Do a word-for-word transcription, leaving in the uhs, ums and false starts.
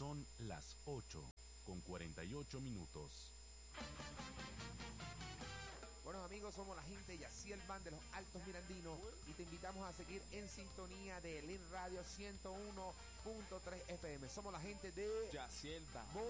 Son las ocho con cuarenta y ocho minutos. Bueno amigos, somos la gente de Yaciel Band de los Altos Mirandinos y te invitamos a seguir en sintonía de Lin Radio ciento uno punto tres F M. Somos la gente de Yaciel Band. Muy